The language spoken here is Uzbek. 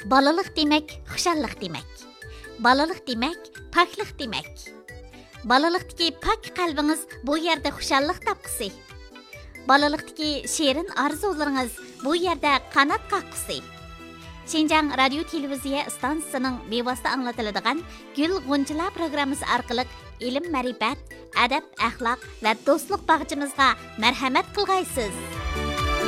Balalik demek, xuşallik demek. Balalik demek, paklik demek. Balalıqdaki pak qalbingiz bu yerda xuşallik tapqısı. Balalıqdaki şirin arzularingiz bu yerda qanat qaqqısı. Şinjan Radio Televiziya stansiyasining bevosita anglatiladigan Gül G'unchalar programmasi orqali ilm, ma'rifat, adab, axloq va do'stlik bag'chimizga marhamat qilg'aysiz.